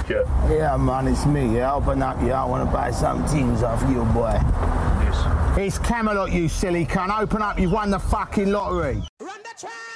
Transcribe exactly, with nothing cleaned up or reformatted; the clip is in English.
biscuit. Yeah, man, it's me. Yeah, open up. Yeah, I want to buy some things off you, boy. Yes. It's Camelot, you silly cunt. Open up. You've won the fucking lottery. Run the track.